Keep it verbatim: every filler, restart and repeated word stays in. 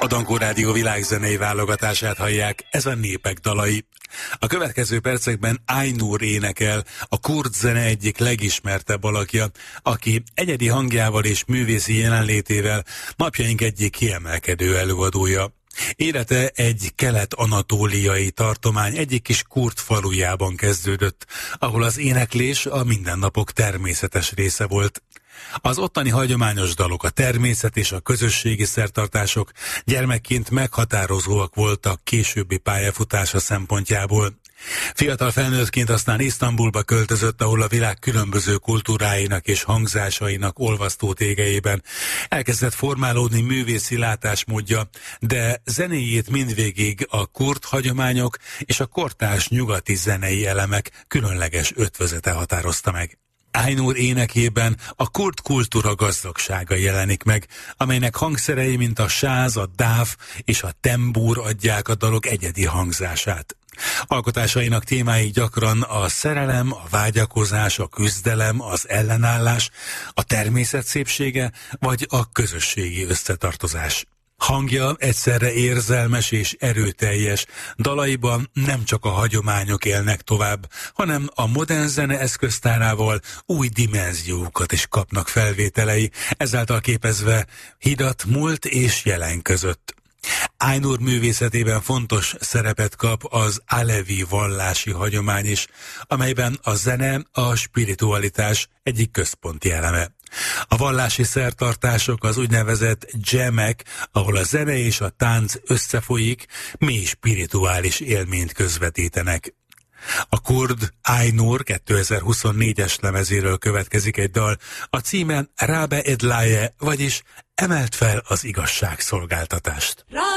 Dankó Rádió világzenei válogatását hallják, ez a Népek dalai. A következő percekben Ainur énekel, a kurd zene egyik legismertebb alakja, aki egyedi hangjával és művészi jelenlétével napjaink egyik kiemelkedő előadója. Élete egy kelet-anatóliai tartomány egyik kis kurd falujában kezdődött, ahol az éneklés a mindennapok természetes része volt. Az ottani hagyományos dalok, a természet és a közösségi szertartások gyermekként meghatározóak voltak későbbi pályafutása szempontjából. Fiatal felnőttként aztán Isztambulba költözött, ahol a világ különböző kultúráinak és hangzásainak olvasztó tégelyében elkezdett formálódni művészi látásmódja, de zenéjét mindvégig a kurd hagyományok és a kortárs nyugati zenei elemek különleges ötvözete határozta meg. Ainur énekében a kurd kultúra gazdagsága jelenik meg, amelynek hangszerei, mint a sáz, a dáv és a tembúr adják a dalok egyedi hangzását. Alkotásainak témái gyakran a szerelem, a vágyakozás, a küzdelem, az ellenállás, a természet szépsége vagy a közösségi összetartozás. Hangja egyszerre érzelmes és erőteljes, dalaiban nem csak a hagyományok élnek tovább, hanem a modern zene eszköztárával új dimenziókat is kapnak felvételei, ezáltal képezve hidat múlt és jelen között. Ainur művészetében fontos szerepet kap az alevi vallási hagyomány is, amelyben a zene a spiritualitás egyik központi eleme. A vallási szertartások, az úgynevezett jamek, ahol a zene és a tánc összefolyik, mély spirituális élményt közvetítenek. A kurd Ainur kétezer-huszonnégyes lemezéről következik egy dal, a címe Rabe Edlaye, vagyis emelt fel az igazságszolgáltatást.